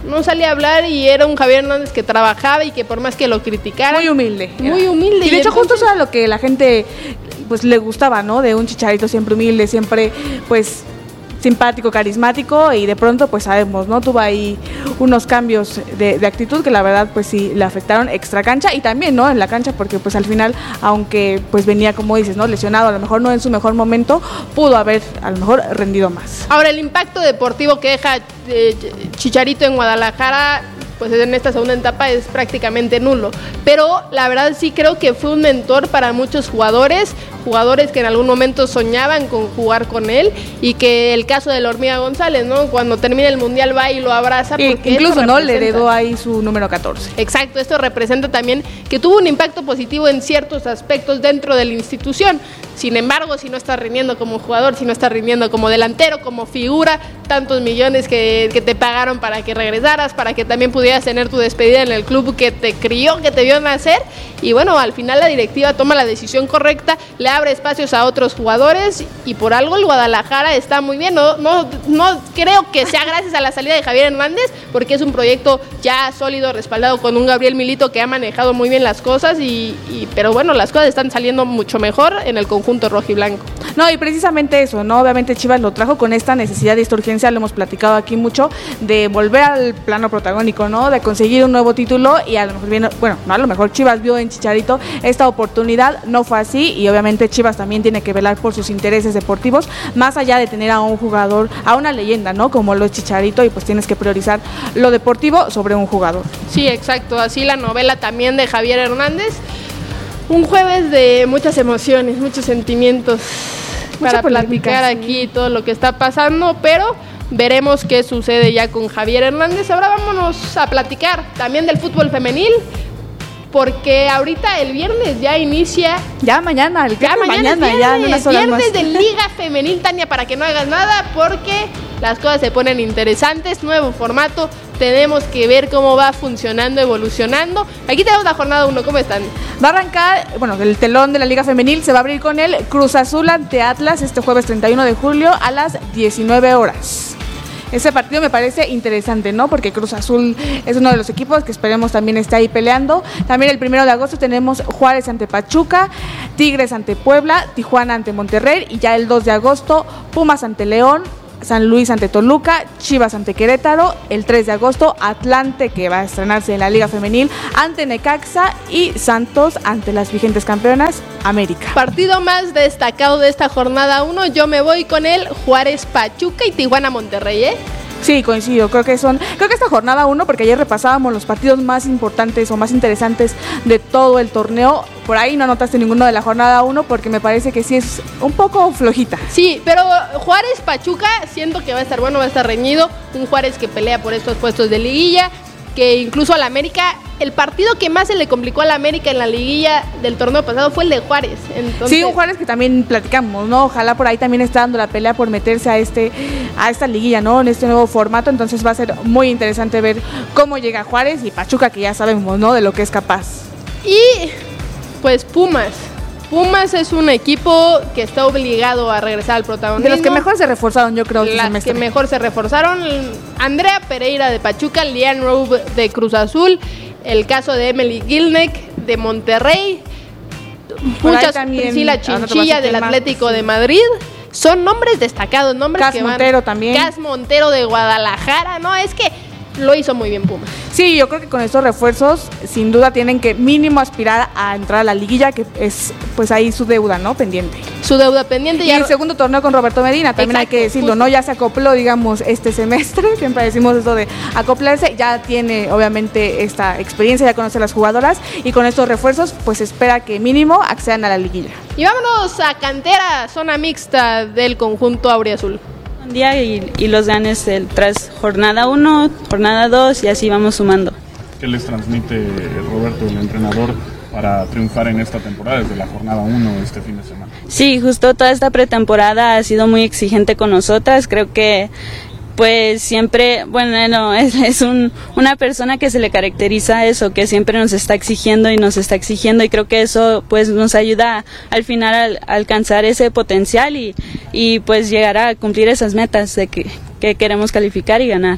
a hablar, y era un Javier Hernández que trabajaba y que por más que lo criticara, muy humilde. Y de hecho justo eso era lo que la gente pues le gustaba, ¿no?, de un Chicharito siempre humilde, siempre pues simpático, carismático, y de pronto pues sabemos, ¿no?, tuvo ahí unos cambios de actitud que la verdad pues sí le afectaron extra cancha y también, ¿no?, en la cancha, porque pues al final, aunque pues venía, como dices, ¿no?, lesionado, a lo mejor no en su mejor momento, pudo haber a lo mejor rendido más. Ahora, el impacto deportivo que deja Chicharito en Guadalajara, pues en esta segunda etapa, es prácticamente nulo, pero la verdad sí creo que fue un mentor para muchos jugadores que en algún momento soñaban con jugar con él, y que el caso de la Hormiga González, ¿no?, cuando termina el Mundial va y lo abraza, porque incluso, ¿no?, le heredó ahí su número 14. Exacto, esto representa también que tuvo un impacto positivo en ciertos aspectos dentro de la institución. Sin embargo, si no estás rindiendo como jugador, si no estás rindiendo como delantero, como figura, tantos millones que te pagaron para que regresaras, para que también pudieras tener tu despedida en el club que te crió, que te vio nacer, y bueno, al final la directiva toma la decisión correcta, le abre espacios a otros jugadores, y por algo el Guadalajara está muy bien. No creo que sea gracias a la salida de Javier Hernández, porque es un proyecto ya sólido, respaldado con un Gabriel Milito que ha manejado muy bien las cosas, pero bueno, las cosas están saliendo mucho mejor en el conjunto rojiblanco. No, y precisamente eso, ¿no? Obviamente Chivas lo trajo con esta necesidad y esta urgencia, lo hemos platicado aquí mucho, de volver al plano protagónico, ¿no?, de conseguir un nuevo título, y a lo mejor Chivas vio en Chicharito esta oportunidad, no fue así, y obviamente obviamente Chivas también tiene que velar por sus intereses deportivos, más allá de tener a un jugador, a una leyenda, ¿no? Como lo es Chicharito, y pues tienes que priorizar lo deportivo sobre un jugador. Sí, exacto, así la novela también de Javier Hernández. Un jueves de muchas emociones, muchos sentimientos para platicar aquí todo lo que está pasando, pero veremos qué sucede ya con Javier Hernández. Ahora vámonos a platicar también del fútbol femenil, porque ahorita el viernes ya inicia. Ya mañana, mañana ya en unas horas viernes más. de Liga Femenil, Tania, para que no hagas nada, porque las cosas se ponen interesantes, nuevo formato, tenemos que ver cómo va funcionando, evolucionando. Aquí tenemos la jornada 1, ¿cómo están? Va a arrancar, bueno, el telón de la Liga Femenil se va a abrir con el Cruz Azul ante Atlas este jueves 31 de julio a las 19 horas. Ese partido me parece interesante, ¿no? Porque Cruz Azul es uno de los equipos que esperemos también esté ahí peleando. También el 1 de agosto tenemos Juárez ante Pachuca, Tigres ante Puebla, Tijuana ante Monterrey, y ya el 2 de agosto Pumas ante León, San Luis ante Toluca, Chivas ante Querétaro, el 3 de agosto Atlante, que va a estrenarse en la Liga Femenil, ante Necaxa, y Santos ante las vigentes campeonas, América. Partido más destacado de esta jornada 1, yo me voy con el Juárez Pachuca y Tijuana Monterrey, ¿eh? Sí, coincido, creo que esta jornada 1, porque ayer repasábamos los partidos más importantes o más interesantes de todo el torneo. Por ahí no anotaste ninguno de la jornada 1 porque me parece que sí es un poco flojita. Sí, pero Juárez Pachuca siento que va a estar bueno, va a estar reñido. Un Juárez que pelea por estos puestos de liguilla, que incluso al América, el partido que más se le complicó al América en la liguilla del torneo pasado fue el de Juárez. Entonces, sí, un Juárez que también platicamos, ¿no? Ojalá por ahí también está dando la pelea por meterse a esta liguilla, ¿no? En este nuevo formato, entonces va a ser muy interesante ver cómo llega Juárez y Pachuca, que ya sabemos, ¿no? De lo que es capaz. Y pues Pumas es un equipo que está obligado a regresar al protagonismo. De los que mejor se reforzaron, yo creo. Las que mejor se reforzaron, Andrea Pereira de Pachuca, Lian Rowe de Cruz Azul, el caso de Emily Gilneck de Monterrey, Priscila Chinchilla del Atlético de Madrid. Son nombres destacados, nombres Cas que van. Montero también. Cas Montero de Guadalajara, no, es que lo hizo muy bien Pumas. Sí, yo creo que con estos refuerzos sin duda tienen que mínimo aspirar a entrar a la liguilla, que es pues ahí su deuda, ¿no? Pendiente. Su deuda pendiente. Y el segundo torneo con Roberto Medina, también hay que decirlo, ¿no? Ya se acopló, digamos, este semestre, siempre decimos eso de acoplarse, ya tiene obviamente esta experiencia, ya conoce a las jugadoras, y con estos refuerzos pues espera que mínimo accedan a la liguilla. Y vámonos a cantera, zona mixta del conjunto auriazul. Un día y los ganes tras jornada 1, jornada 2 y así vamos sumando. ¿Qué les transmite Roberto, el entrenador, para triunfar en esta temporada desde la jornada 1 este fin de semana? Sí, justo toda esta pretemporada ha sido muy exigente con nosotras. Creo que pues siempre, bueno, es una persona que se le caracteriza eso, que siempre nos está exigiendo y creo que eso pues nos ayuda al final a alcanzar ese potencial y pues llegar a cumplir esas metas de que queremos calificar y ganar.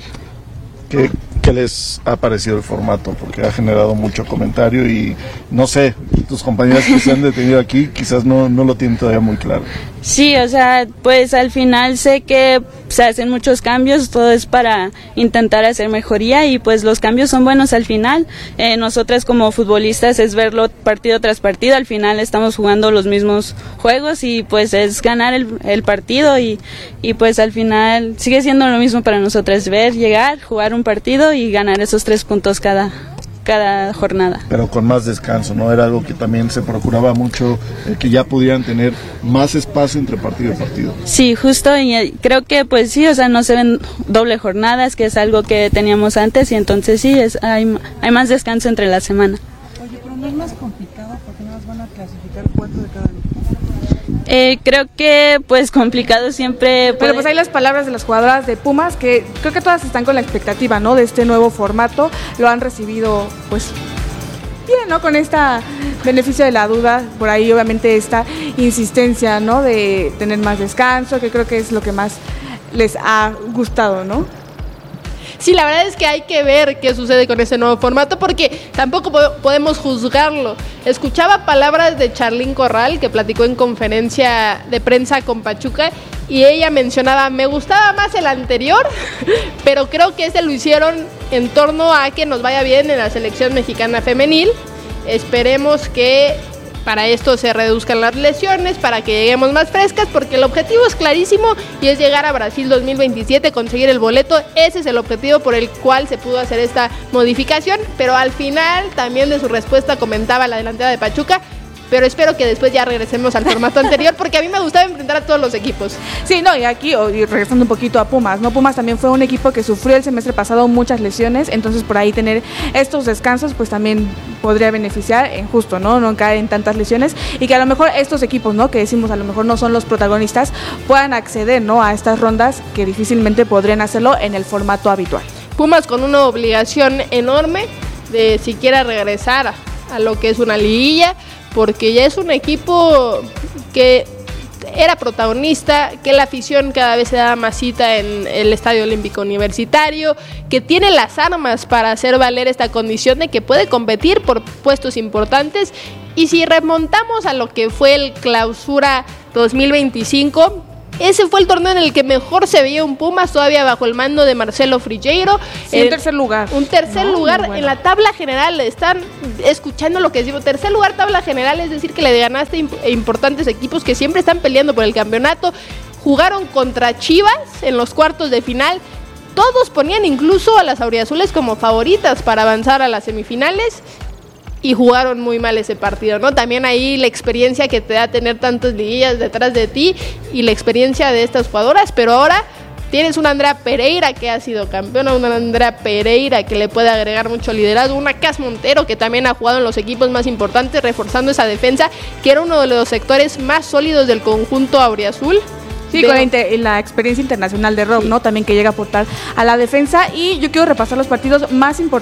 ¿Qué les ha parecido el formato? Porque ha generado mucho comentario y no sé, tus compañeras que se han detenido aquí quizás no lo tienen todavía muy claro. Sí, o sea, pues al final sé que se hacen muchos cambios, todo es para intentar hacer mejoría y pues los cambios son buenos al final. Nosotras como futbolistas es verlo partido tras partido, al final estamos jugando los mismos juegos y pues es ganar el partido y pues al final sigue siendo lo mismo para nosotras, llegar, jugar un partido y ganar esos 3 puntos cada jornada. Pero con más descanso, ¿no? Era algo que también se procuraba mucho, que ya pudieran tener más espacio entre partido y partido. Sí, justo, y creo que pues sí, o sea, no se ven doble jornadas, que es algo que teníamos antes, y entonces sí, hay más descanso entre la semana. Oye, pero no es más complicado porque no nos van a clasificar 4 de cada grupo. Creo que pues complicado siempre. Pero pues hay las palabras de las jugadoras de Pumas, que creo que todas están con la expectativa, ¿no? De este nuevo formato, lo han recibido pues bien, ¿no? Con esta beneficio de la duda, por ahí obviamente esta insistencia, ¿no? De tener más descanso, que creo que es lo que más les ha gustado, ¿no? Sí, la verdad es que hay que ver qué sucede con ese nuevo formato porque tampoco podemos juzgarlo. Escuchaba palabras de Charlín Corral, que platicó en conferencia de prensa con Pachuca, y ella mencionaba, me gustaba más el anterior, pero creo que lo hicieron en torno a que nos vaya bien en la selección mexicana femenil. Esperemos que para esto se reduzcan las lesiones, para que lleguemos más frescas, porque el objetivo es clarísimo y es llegar a Brasil 2027, conseguir el boleto. Ese es el objetivo por el cual se pudo hacer esta modificación, pero al final también de su respuesta comentaba la delantera de Pachuca: pero espero que después ya regresemos al formato anterior, porque a mí me gustaba enfrentar a todos los equipos. Sí, no, y aquí, y regresando un poquito a Pumas, ¿no? Pumas también fue un equipo que sufrió el semestre pasado muchas lesiones, entonces por ahí tener estos descansos, pues también podría beneficiar en justo, ¿no? No caer en tantas lesiones, y que a lo mejor estos equipos, ¿no? Que decimos a lo mejor no son los protagonistas, puedan acceder, ¿no? A estas rondas que difícilmente podrían hacerlo en el formato habitual. Pumas con una obligación enorme de siquiera regresar a lo que es una liguilla, porque ya es un equipo que era protagonista, que la afición cada vez se da más cita en el Estadio Olímpico Universitario, que tiene las armas para hacer valer esta condición de que puede competir por puestos importantes. Y si remontamos a lo que fue el Clausura 2025, ese fue el torneo en el que mejor se veía un Pumas, todavía bajo el mando de Marcelo Frigueiro. Sí, un tercer lugar. Un tercer lugar en la tabla general. Están escuchando lo que decimos. Tercer lugar, tabla general, es decir, que le ganaste a importantes equipos que siempre están peleando por el campeonato. Jugaron contra Chivas en los cuartos de final. Todos ponían incluso a las auriazules como favoritas para avanzar a las semifinales. Y jugaron muy mal ese partido, ¿no? También ahí la experiencia que te da tener tantas liguillas detrás de ti y la experiencia de estas jugadoras, pero ahora tienes una Andrea Pereira que ha sido campeona, una Andrea Pereira que le puede agregar mucho liderazgo, una Cas Montero que también ha jugado en los equipos más importantes, reforzando esa defensa, que era uno de los sectores más sólidos del conjunto auriazul. Sí, con la experiencia internacional de Rob, ¿no? También que llega a aportar a la defensa. Y yo quiero repasar los partidos más importantes